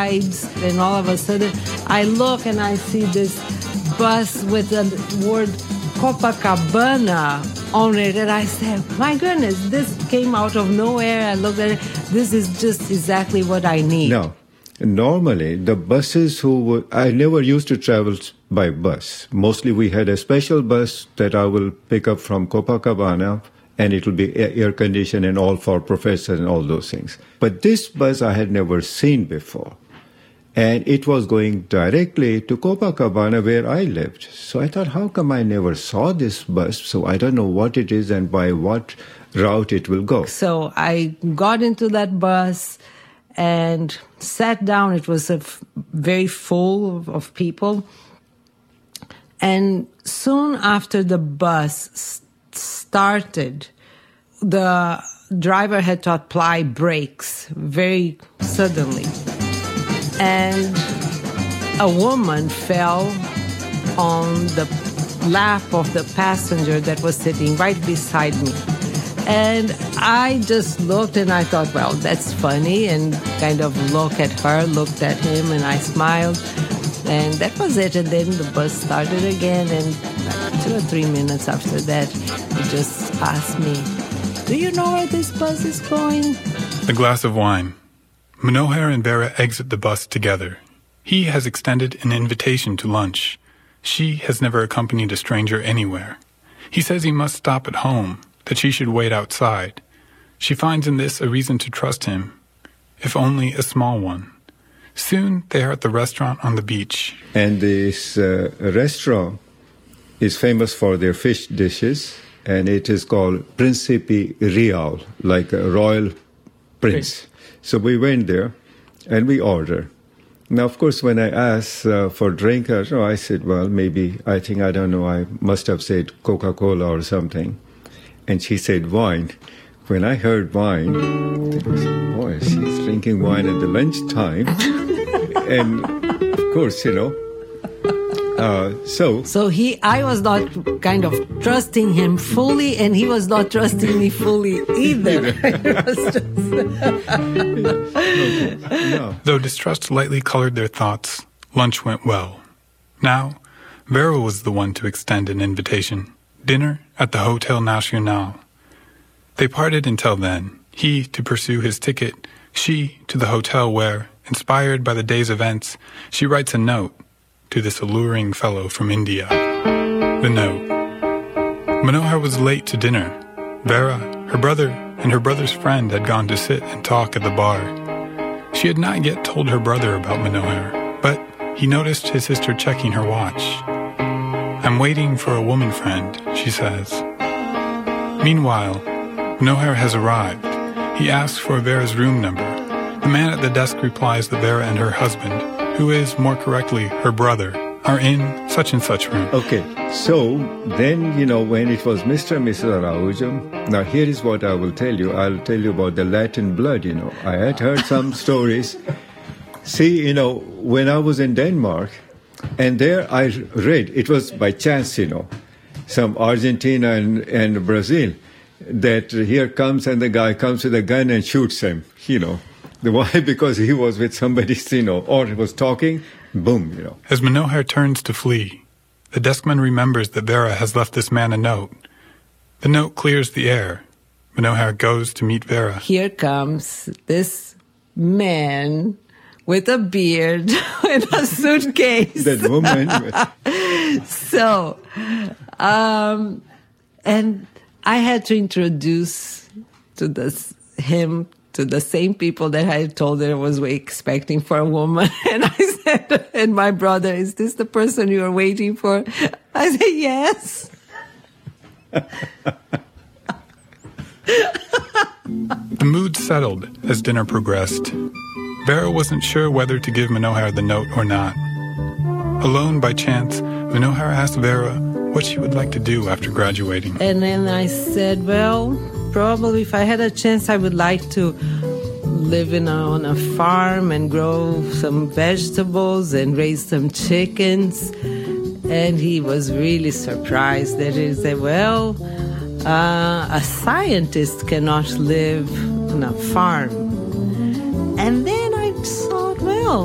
rides, and all of a sudden I look and I see this bus with the word Copacabana on it, and I said, my goodness, this came out of nowhere. I looked at it. This is just exactly what I need. No. Normally, the buses I never used to travel by bus. Mostly we had a special bus that I will pick up from Copacabana, and it will be air-conditioned and all for professors and all those things. But this bus I had never seen before. And it was going directly to Copacabana where I lived. So I thought, how come I never saw this bus? So I don't know what it is and by what route it will go. So I got into that bus and sat down. It was very full of people. And soon after the bus started, the driver had to apply brakes very suddenly. And a woman fell on the lap of the passenger that was sitting right beside me. And I just looked and I thought, well, that's funny, and kind of looked at her, looked at him, and I smiled. And that was it. And then the bus started again, and 2 or 3 minutes after that, he just asked me, do you know where this bus is going? A glass of wine. Manohar and Vera exit the bus together. He has extended an invitation to lunch. She has never accompanied a stranger anywhere. He says he must stop at home, that she should wait outside. She finds in this a reason to trust him, if only a small one. Soon they are at the restaurant on the beach. And this restaurant is famous for their fish dishes, and it is called Príncipe Real, like a royal prince. So we went there and we ordered. Now, of course, when I asked for drink, I said, well, maybe, I must have said Coca-Cola or something. And she said wine. When I heard wine, I said, boy, she's drinking wine at the lunchtime. And of course, So I was not kind of trusting him fully, and he was not trusting me fully either. No. Though distrust lightly colored their thoughts, lunch went well. Now, Vera was the one to extend an invitation. Dinner at the Hotel Nacional. They parted until then, he to pursue his ticket, she to the hotel where, inspired by the day's events, she writes a note to this alluring fellow from India. The note. Manohar was late to dinner. Vera, her brother, and her brother's friend had gone to sit and talk at the bar. She had not yet told her brother about Manohar, but he noticed his sister checking her watch. I'm waiting for a woman friend, she says. Meanwhile, Manohar has arrived. He asks for Vera's room number. The man at the desk replies that Vera and her husband, who is, more correctly, her brother, are in such and such room. Okay, so then, when it was Mr. and Mrs. Araujo, now here is what I will tell you. I'll tell you about the Latin blood, I had heard some stories. See, when I was in Denmark, and there I read, it was by chance, some Argentina and Brazil, that here comes and the guy comes with a gun and shoots him, Why? Because he was with somebody, or he was talking, boom, As Manohar turns to flee, the deskman remembers that Vera has left this man a note. The note clears the air. Manohar goes to meet Vera. Here comes this man with a beard and a suitcase. That woman. So, and I had to introduce him to the same people that I told her I was expecting for a woman. And I said, and my brother, is this the person you are waiting for? I said, yes. The mood settled as dinner progressed. Vera wasn't sure whether to give Manohar the note or not. Alone by chance, Manohar asked Vera what she would like to do after graduating. And then I said, well, probably if I had a chance, I would like to live on a farm and grow some vegetables and raise some chickens. And he was really surprised that he said, well, a scientist cannot live on a farm.